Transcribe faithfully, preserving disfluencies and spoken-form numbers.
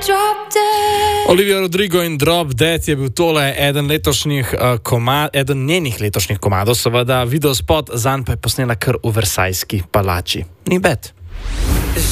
Olivia Rodrigo in Drop Dead je bil tole eden letošnjih uh, komad, eden njenih letošnjih komadov, seveda video spot zanj pa je posnela kar v Versajski palači. Ni bed.